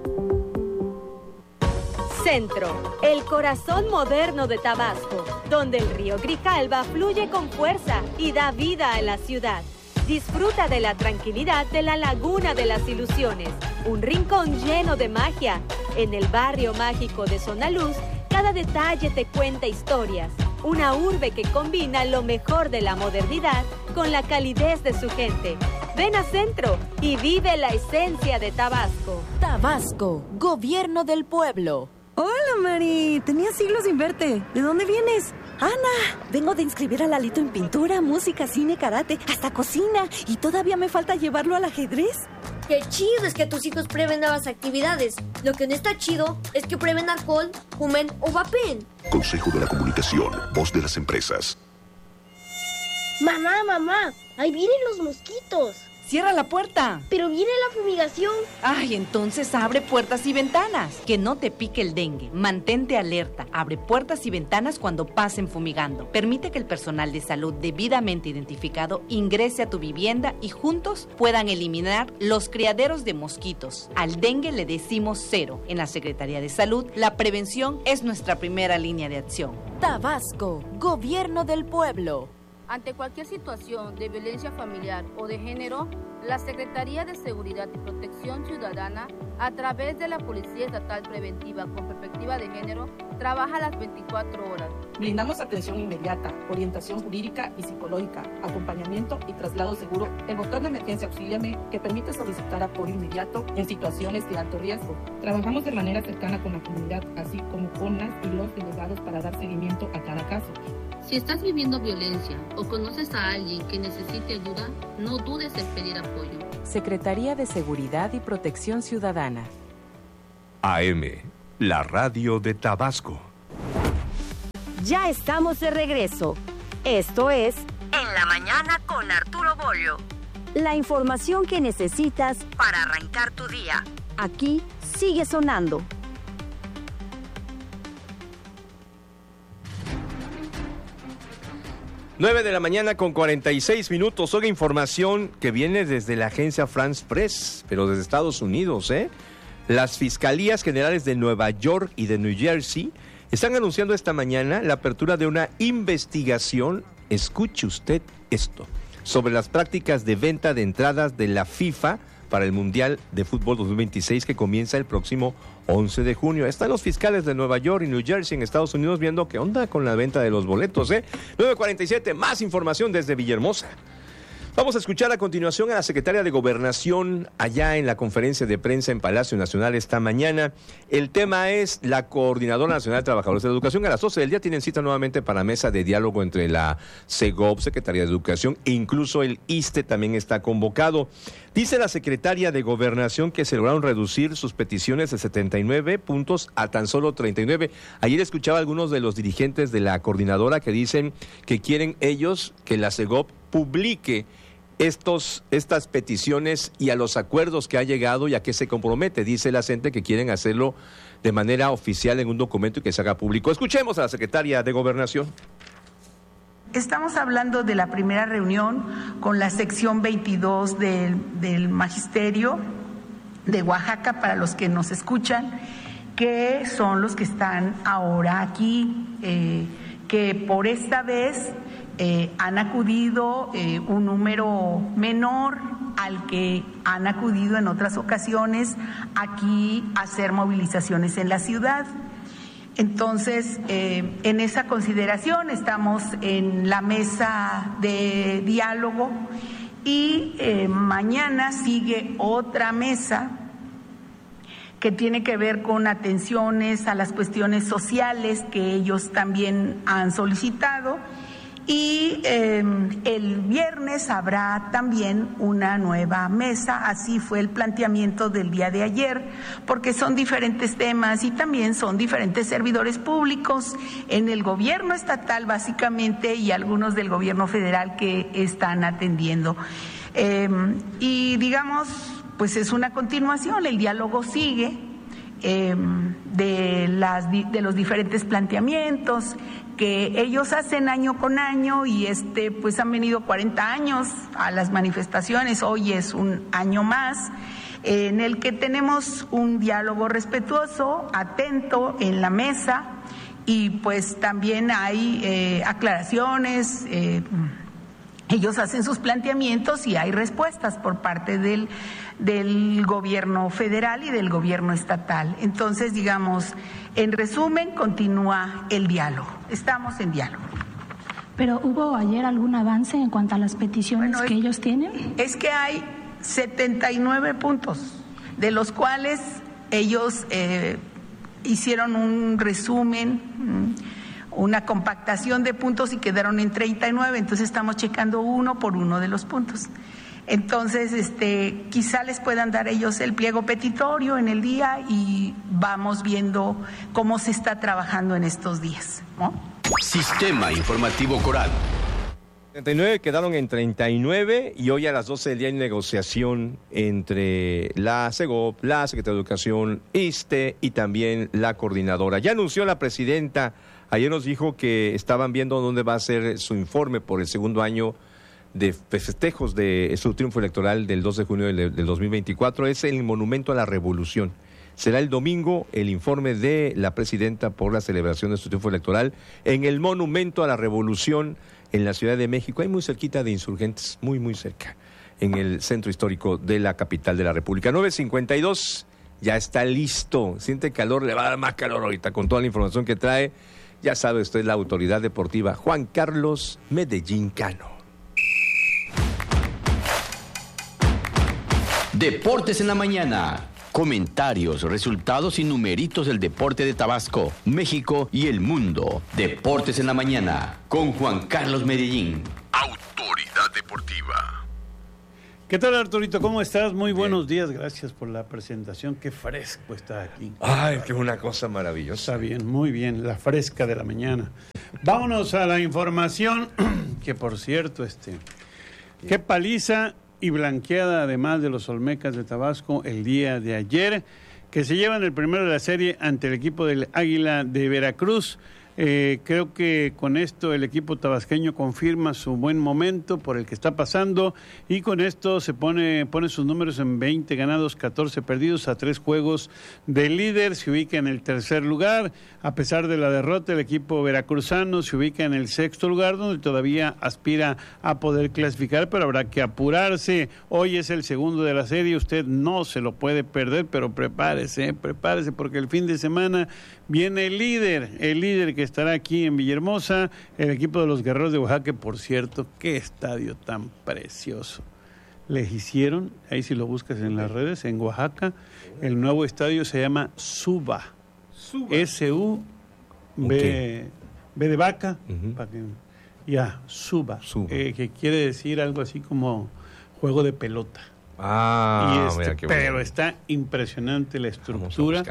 [SPEAKER 22] Centro, el corazón moderno de Tabasco, donde el río Grijalva fluye con fuerza y da vida a la ciudad. Disfruta de la tranquilidad de la Laguna de las Ilusiones, un rincón lleno de magia. En el barrio mágico de Zona Luz, cada detalle te cuenta historias. Una urbe que combina lo mejor de la modernidad con la calidez de su gente. Ven a Centro y vive la esencia de Tabasco.
[SPEAKER 6] Tabasco, Gobierno del Pueblo.
[SPEAKER 23] Hola, Mari. Tenía siglos sin verte. ¿De dónde vienes? Ana, vengo de inscribir a Lalito en pintura, música, cine, karate, hasta cocina. Y todavía me falta llevarlo al ajedrez.
[SPEAKER 24] Qué chido es que tus hijos prueben nuevas actividades. Lo que no está chido es que prueben alcohol, fumen o vapen.
[SPEAKER 25] Consejo de la Comunicación, voz de las empresas.
[SPEAKER 24] Mamá, mamá, ahí vienen los mosquitos.
[SPEAKER 23] ¡Cierra la puerta!
[SPEAKER 24] Pero viene la fumigación.
[SPEAKER 23] Ay, entonces abre puertas y ventanas. Que no te pique el dengue. Mantente alerta. Abre puertas y ventanas cuando pasen fumigando. Permite que el personal de salud debidamente identificado ingrese a tu vivienda y juntos puedan eliminar los criaderos de mosquitos. Al dengue le decimos cero. En la Secretaría de Salud, la prevención es nuestra primera línea de acción.
[SPEAKER 6] Tabasco, Gobierno del Pueblo.
[SPEAKER 26] Ante cualquier situación de violencia familiar o de género, la Secretaría de Seguridad y Protección Ciudadana, a través de la Policía Estatal Preventiva con Perspectiva de Género, trabaja las veinticuatro horas.
[SPEAKER 27] Brindamos atención inmediata, orientación jurídica y psicológica, acompañamiento y traslado seguro. El botón de emergencia Auxíliame, que permite solicitar apoyo inmediato en situaciones de alto riesgo. Trabajamos de manera cercana con la comunidad, así como con las y los delegados para dar seguimiento a cada caso.
[SPEAKER 26] Si estás viviendo violencia o conoces a alguien que necesite ayuda, no dudes en pedir apoyo.
[SPEAKER 6] Secretaría de Seguridad y Protección Ciudadana.
[SPEAKER 2] A M, la radio de Tabasco.
[SPEAKER 3] Ya estamos de regreso. Esto es En la Mañana con Arturo Bollo. La información que necesitas para arrancar tu día. Aquí sigue sonando.
[SPEAKER 2] nueve de la mañana con cuarenta y seis minutos. Oiga, información que viene desde la agencia France Press, pero desde Estados Unidos, ¿eh? Las fiscalías generales de Nueva York y de New Jersey están anunciando esta mañana la apertura de una investigación, escuche usted esto, sobre las prácticas de venta de entradas de la FIFA para el Mundial de Fútbol dos mil veintiséis que comienza el próximo once de junio. Están los fiscales de Nueva York y New Jersey en Estados Unidos viendo qué onda con la venta de los boletos, ¿eh? nueve cuarenta y siete, más información desde Villahermosa. Vamos a escuchar a continuación a la secretaria de Gobernación allá en la conferencia de prensa en Palacio Nacional esta mañana. El tema es la Coordinadora Nacional de Trabajadores de la Educación. A las doce del día tienen cita nuevamente para mesa de diálogo entre la SEGOV, Secretaría de Educación, e incluso el ISSSTE también está convocado. Dice la secretaria de Gobernación que se lograron reducir sus peticiones de setenta y nueve puntos a tan solo treinta y nueve. Ayer escuchaba a algunos de los dirigentes de la coordinadora que dicen que quieren ellos que la SEGOV publique estos, estas peticiones y a los acuerdos que ha llegado y a qué se compromete. Dice la gente que quieren hacerlo de manera oficial en un documento y que se haga público. Escuchemos a la secretaria de Gobernación.
[SPEAKER 8] Estamos hablando de la primera reunión con la sección veintidós del, del Magisterio de Oaxaca, para los que nos escuchan, que son los que están ahora aquí, eh, que por esta vez eh, han acudido eh, un número menor al que han acudido en otras ocasiones aquí a hacer movilizaciones en la ciudad. Entonces, eh, en esa consideración estamos en la mesa de diálogo y eh, mañana sigue otra mesa que tiene que ver con atenciones a las cuestiones sociales que ellos también han solicitado. Y eh, el viernes habrá también una nueva mesa, así fue el planteamiento del día de ayer, porque son diferentes temas y también son diferentes servidores públicos en el gobierno estatal básicamente y algunos del gobierno federal que están atendiendo. Eh, y digamos, pues es una continuación, el diálogo sigue eh, de, las, de los diferentes planteamientos que ellos hacen año con año y este pues han venido cuarenta años a las manifestaciones, hoy es un año más en el que tenemos un diálogo respetuoso, atento en la mesa y pues también hay eh, aclaraciones, eh, ellos hacen sus planteamientos y hay respuestas por parte del, del gobierno federal y del gobierno estatal. Entonces, digamos, en resumen, continúa el diálogo. Estamos en diálogo.
[SPEAKER 1] ¿Pero hubo ayer algún avance en cuanto a las peticiones bueno, que es, ellos tienen?
[SPEAKER 8] Es que hay setenta y nueve puntos, de los cuales ellos eh, hicieron un resumen, una compactación de puntos y quedaron en treinta y nueve, entonces estamos checando uno por uno de los puntos. Entonces, este, quizá les puedan dar ellos el pliego petitorio en el día y vamos viendo cómo se está trabajando en estos días, ¿no?
[SPEAKER 18] Sistema Informativo Coral.
[SPEAKER 2] treinta y nueve quedaron en treinta y nueve y hoy a las doce del día hay negociación entre la SEGOV, la Secretaría de Educación, ISSSTE y también la coordinadora. Ya anunció la presidenta, ayer nos dijo que estaban viendo dónde va a ser su informe por el segundo año de festejos de su triunfo electoral del dos de junio del, del dos mil veinticuatro, es el Monumento a la Revolución. Será el domingo el informe de la presidenta por la celebración de su triunfo electoral en el Monumento a la Revolución en la Ciudad de México, ahí muy cerquita de Insurgentes, muy, muy cerca, en el centro histórico de la capital de la República. nueve cincuenta y dos, ya está listo, siente calor, le va a dar más calor ahorita con toda la información que trae. Ya sabe usted, la autoridad deportiva Juan Carlos Medellín Cano.
[SPEAKER 18] Deportes en la mañana. Comentarios, resultados y numeritos del deporte de Tabasco, México y el mundo. Deportes en la mañana con Juan Carlos Medellín.
[SPEAKER 25] Autoridad deportiva.
[SPEAKER 5] ¿Qué tal, Arturito? ¿Cómo estás? Muy buenos días, gracias por la presentación. Qué fresco está aquí.
[SPEAKER 2] Ay, qué una cosa maravillosa.
[SPEAKER 5] Está bien, muy bien, la fresca de la mañana. Vámonos a la información, que por cierto, este, qué paliza y blanqueada además de los Olmecas de Tabasco el día de ayer, que se llevan el primero de la serie ante el equipo del Águila de Veracruz. Eh, creo que con esto el equipo tabasqueño confirma su buen momento por el que está pasando y con esto se pone, pone sus números en veinte ganados, catorce perdidos a tres juegos del líder, se ubica en el tercer lugar. A pesar de la derrota, el equipo veracruzano se ubica en el sexto lugar, donde todavía aspira a poder clasificar, pero habrá que apurarse. Hoy es el segundo de la serie, usted no se lo puede perder, pero prepárese, prepárese porque el fin de semana viene el líder, el líder que estará aquí en Villahermosa, el equipo de los Guerreros de Oaxaca. Por cierto, qué estadio tan precioso les hicieron, ahí si lo buscas en las redes, en Oaxaca. El nuevo estadio se llama Suba, S U B, okay. B de vaca, uh-huh. para que, ya, Suba, Suba. Eh, que quiere decir algo así como juego de pelota.
[SPEAKER 2] Ah,
[SPEAKER 5] y este,
[SPEAKER 2] mira qué
[SPEAKER 5] pero
[SPEAKER 2] bueno.
[SPEAKER 5] Está impresionante la estructura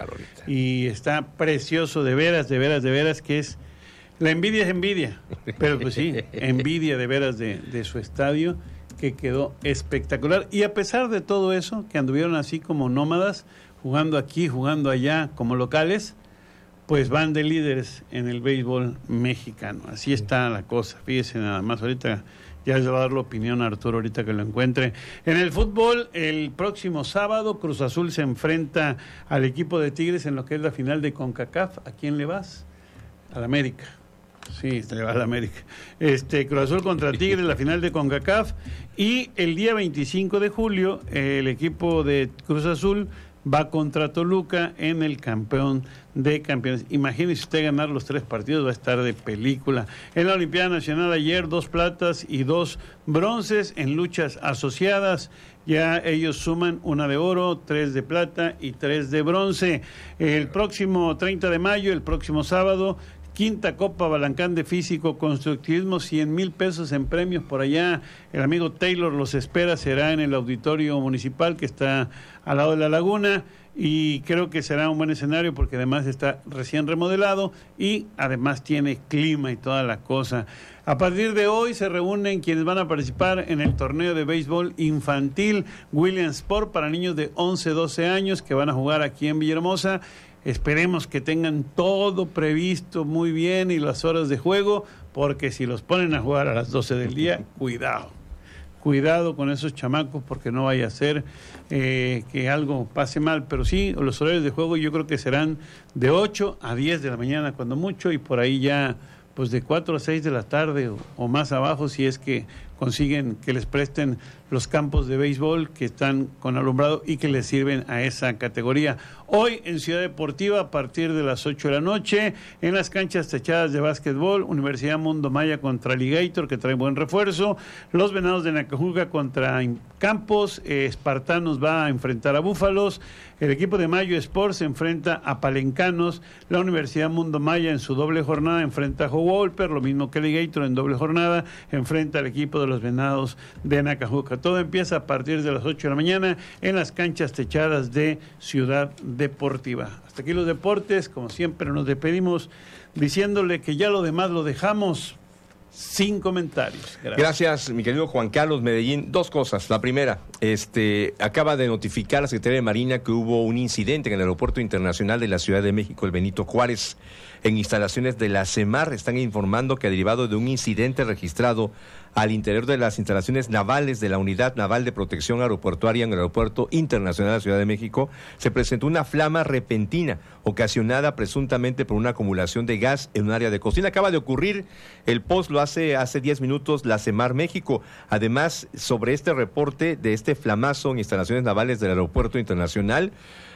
[SPEAKER 5] y está precioso, de veras, de veras, de veras, que es, la envidia es envidia, pero pues sí, envidia de veras de, de su estadio, que quedó espectacular. Y a pesar de todo eso, que anduvieron así como nómadas, jugando aquí, jugando allá, como locales, pues van de líderes en el béisbol mexicano. Así está la cosa, fíjese nada más, ahorita ya les va a dar la opinión a Arturo ahorita que lo encuentre. En el fútbol, el próximo sábado, Cruz Azul se enfrenta al equipo de Tigres en lo que es la final de CONCACAF. ¿A quién le vas? Al América. Sí, le va al América. Este, Cruz Azul contra Tigres, la final de CONCACAF. Y el día veinticinco de julio, el equipo de Cruz Azul va contra Toluca en el campeón de campeones. Imagínese usted ganar los tres partidos, va a estar de película. En la Olimpiada Nacional ayer, dos platas y dos bronces en luchas asociadas. Ya ellos suman una de oro, tres de plata y tres de bronce. El próximo treinta de mayo, el próximo sábado, quinta Copa Balancán de Físico Constructivismo, cien mil pesos en premios por allá. El amigo Taylor los espera, será en el auditorio municipal que está al lado de la laguna y creo que será un buen escenario porque además está recién remodelado y además tiene clima y toda la cosa. A partir de hoy se reúnen quienes van a participar en el torneo de béisbol infantil Williamsport para niños de once a doce años que van a jugar aquí en Villahermosa. Esperemos que tengan todo previsto muy bien y las horas de juego, porque si los ponen a jugar a las doce del día, cuidado, cuidado con esos chamacos, porque no vaya a ser eh, que algo pase mal. Pero sí, los horarios de juego yo creo que serán de ocho a diez de la mañana cuando mucho, y por ahí ya pues de cuatro a seis de la tarde o, o más abajo, si es que consiguen que les presten los campos de béisbol que están con alumbrado y que les sirven a esa categoría. Hoy en Ciudad Deportiva, a partir de las ocho de la noche, en las canchas techadas de básquetbol, Universidad Mundo Maya contra Alligator, que trae buen refuerzo, los Venados de Nacajuca contra Campos, eh, Espartanos va a enfrentar a Búfalos, el equipo de Mayo Sports se enfrenta a Palencanos, la Universidad Mundo Maya en su doble jornada enfrenta a Howolper, lo mismo que Alligator en doble jornada, enfrenta al equipo de los Venados de Nacajuca. Todo empieza a partir de las ocho de la mañana en las canchas techadas de Ciudad Deportiva. Hasta aquí los deportes, como siempre nos despedimos diciéndole que ya lo demás lo dejamos sin comentarios.
[SPEAKER 2] Gracias. Gracias, mi querido Juan Carlos Medellín. Dos cosas. La primera, este, acaba de notificar la Secretaría de Marina que hubo un incidente en el Aeropuerto Internacional de la Ciudad de México, el Benito Juárez, en instalaciones de la CEMAR. Están informando que derivado de un incidente registrado al interior de las instalaciones navales de la Unidad Naval de Protección Aeroportuaria en el Aeropuerto Internacional de la Ciudad de México, se presentó una flama repentina ocasionada presuntamente por una acumulación de gas en un área de cocina. Acaba de ocurrir, el post lo hace hace diez minutos la CEMAR México. Además, sobre este reporte de este flamazo en instalaciones navales del Aeropuerto Internacional,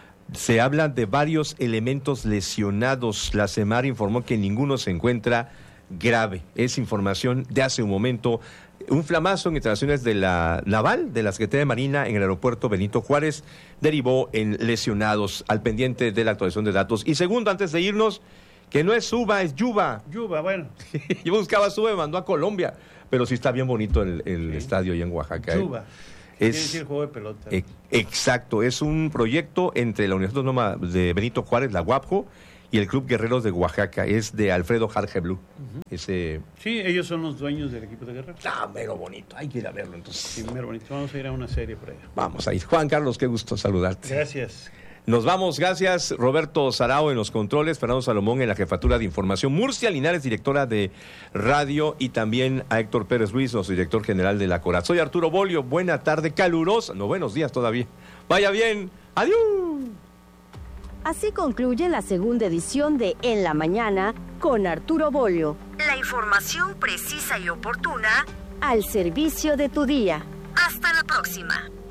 [SPEAKER 2] se habla de varios elementos lesionados. La CEMAR informó que ninguno se encuentra grave. Es información de hace un momento. Un flamazo en instalaciones de la naval de la Secretaría de Marina en el aeropuerto Benito Juárez derivó en lesionados. Al pendiente de la actualización de datos. Y segundo, antes de irnos, que no es Suba, es Yuba.
[SPEAKER 5] Yuba, bueno.
[SPEAKER 2] Yo buscaba Suba, me mandó a Colombia. Pero sí está bien bonito el, el sí. estadio allá en Oaxaca.
[SPEAKER 5] Yuba.
[SPEAKER 2] ¿eh?
[SPEAKER 5] Es decir, el juego de pelota.
[SPEAKER 2] Eh, exacto, es un proyecto entre la Universidad Autónoma de Benito Juárez, la UAPJO, y el Club Guerreros de Oaxaca. Es de Alfredo Jargeblú. Uh-huh. Ese...
[SPEAKER 5] Sí, ellos son los dueños del equipo de Guerreros.
[SPEAKER 2] Ah, mero bonito, hay que ir a verlo entonces.
[SPEAKER 5] Sí, mero bonito, vamos a ir a una serie por allá.
[SPEAKER 2] Vamos a ir. Juan Carlos, qué gusto saludarte.
[SPEAKER 5] Gracias.
[SPEAKER 2] Nos vamos, gracias Roberto Sarao en los controles, Fernando Salomón en la jefatura de información, Murcia Linares, directora de radio, y también a Héctor Pérez Ruiz, nuestro director general de la CORAD. Soy Arturo Bolio, buena tarde, calurosa, no, buenos días todavía. Vaya bien, adiós.
[SPEAKER 3] Así concluye la segunda edición de En la Mañana con Arturo Bolio. La información precisa y oportuna al servicio de tu día. Hasta la próxima.